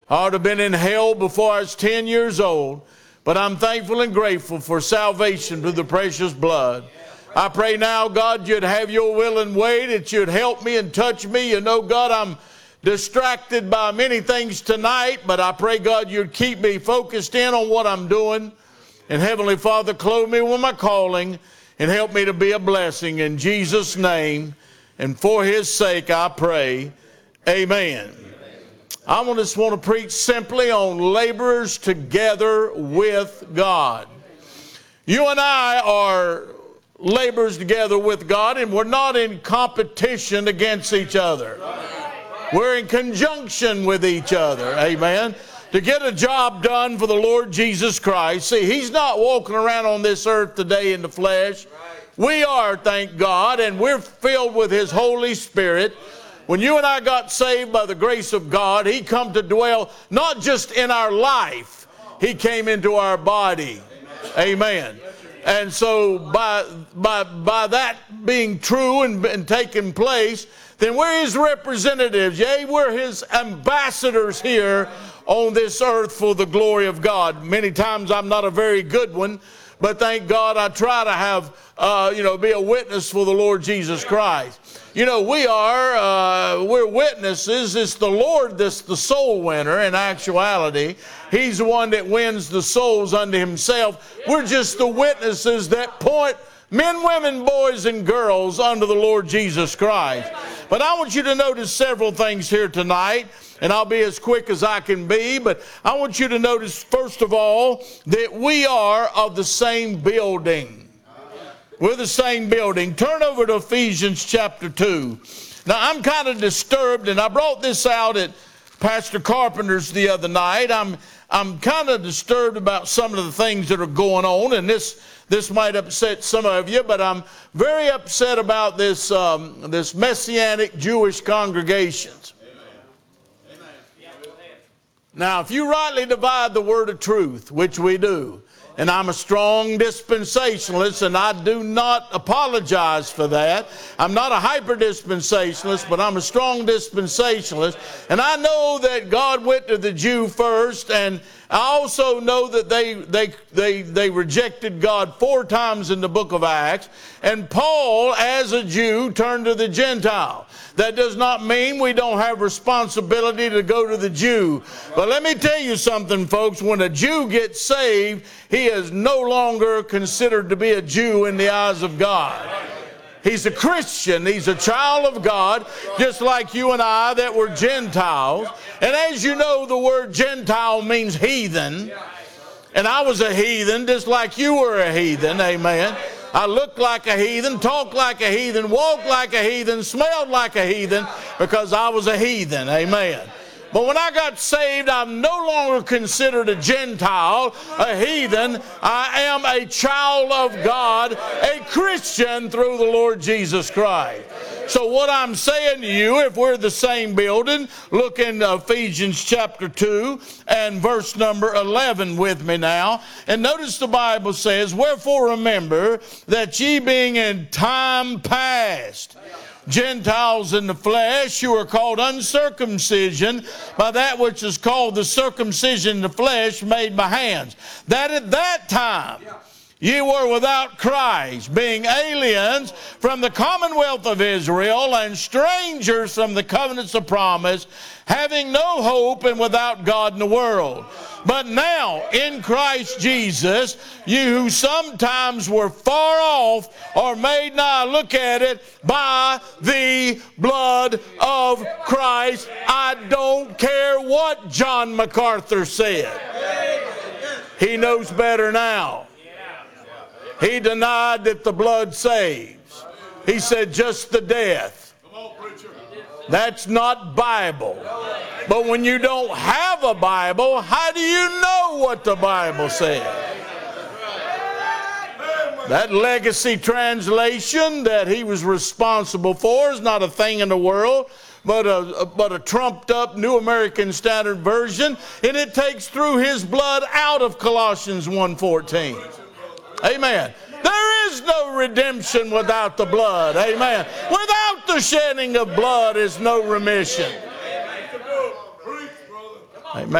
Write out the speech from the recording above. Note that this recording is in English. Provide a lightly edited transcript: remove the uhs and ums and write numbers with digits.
I would have been in hell before I was 10 years old. But I'm thankful and grateful for salvation through the precious blood. I pray now, God, you'd have your will and way, that you'd help me and touch me. You know, God, I'm distracted by many things tonight, but I pray, God, you'd keep me focused in on what I'm doing. And Heavenly Father, clothe me with my calling and help me to be a blessing. In Jesus' name and for His sake I pray. Amen. I just want to preach simply on laborers together with God. You and I are laborers together with God, and we're not in competition against each other. We're in conjunction with each other. Amen. To get a job done for the Lord Jesus Christ. See, He's not walking around on this earth today in the flesh. We are, thank God, and we're filled with His Holy Spirit. When you and I got saved by the grace of God, He come to dwell not just in our life, He came into our body. Amen. And so by that being true and taking place, then we're His representatives. Yea, we're His ambassadors here on this earth for the glory of God. Many times I'm not a very good one, but thank God I try to have, be a witness for the Lord Jesus Christ. You know, we're witnesses. It's the Lord that's the soul winner in actuality. He's the one that wins the souls unto Himself. We're just the witnesses that point men, women, boys, and girls unto the Lord Jesus Christ. But I want you to notice several things here tonight, and I'll be as quick as I can be, but I want you to notice, first of all, that we are of the same building. We're the same building. Turn over to Ephesians chapter 2. Now, I'm kind of disturbed, and I brought this out at Pastor Carpenter's the other night. I'm kind of disturbed about some of the things that are going on, and this might upset some of you, but I'm very upset about this Messianic Jewish congregations. Now, if you rightly divide the word of truth, which we do, and I'm a strong dispensationalist, and I do not apologize for that. I'm not a hyper-dispensationalist, but I'm a strong dispensationalist. And I know that God went to the Jew first, and I also know that they rejected God 4 times in the book of Acts. And Paul, as a Jew, turned to the Gentile. That does not mean we don't have responsibility to go to the Jew. But let me tell you something, folks. When a Jew gets saved, he is no longer considered to be a Jew in the eyes of God. He's a Christian. He's a child of God, just like you and I that were Gentiles. And as you know, the word Gentile means heathen. And I was a heathen, just like you were a heathen. Amen. I looked like a heathen, talked like a heathen, walked like a heathen, smelled like a heathen, because I was a heathen. Amen. But when I got saved, I'm no longer considered a Gentile, a heathen. I am a child of God, a Christian through the Lord Jesus Christ. So what I'm saying to you, if we're the same building, look in Ephesians chapter 2 and verse number 11 with me now. And notice the Bible says, "Wherefore remember that ye being in time past, Gentiles in the flesh, who are called uncircumcision by that which is called the circumcision in the flesh made by hands, that at that time ye were without Christ, being aliens from the commonwealth of Israel and strangers from the covenants of promise, having no hope and without God in the world. But now in Christ Jesus, you who sometimes were far off are made nigh," look at it, "by the blood of Christ." I don't care what John MacArthur said. He knows better now. He denied that the blood saves. He said just the death. That's not Bible. But when you don't have a Bible, how do you know what the Bible says? That legacy translation that he was responsible for is not a thing in the world, but a trumped up New American Standard Version, and it takes through his blood out of Colossians 1:14. Amen. There is no redemption without the blood. Amen. Without the shedding of blood is no remission. Amen.